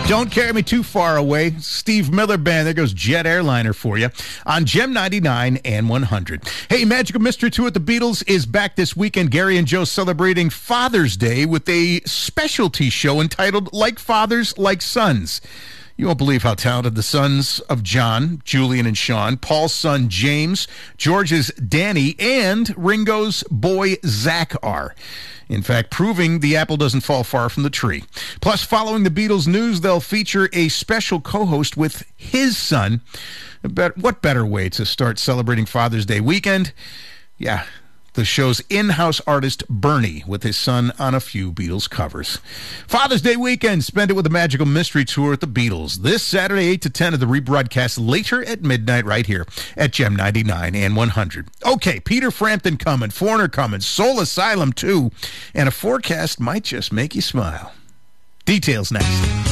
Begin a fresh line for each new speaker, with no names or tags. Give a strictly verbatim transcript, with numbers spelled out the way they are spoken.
Don't Carry Me Too Far Away. Steve Miller Band. There goes Jet Airliner for you on Gem ninety-nine and one hundred. Hey, Magical Mystery Tour at the Beatles is back this weekend. Gary and Joe celebrating Father's Day with a specialty show entitled Like Fathers, Like Sons. You won't believe how talented the sons of John, Julian, and Sean, Paul's son James, George's Danny, and Ringo's boy Zach are. In fact, proving the apple doesn't fall far from the tree. Plus, following the Beatles news, they'll feature a special co-host with his son. What better way to start celebrating Father's Day weekend? Yeah, the show's in-house artist, Bernie, with his son on a few Beatles covers. Father's Day weekend, spend it with the Magical Mystery Tour at the Beatles. This Saturday, eight to ten, of the rebroadcast later at midnight right here at Gem ninety-nine and one hundred. Okay, Peter Frampton coming, Foreigner coming, Soul Asylum too, and a forecast might just make you smile. Details next.